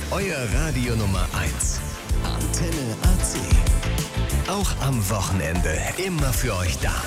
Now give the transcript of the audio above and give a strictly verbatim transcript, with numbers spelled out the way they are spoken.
Euer Radio Nummer eins. Antenne A C. Auch am Wochenende immer für euch da.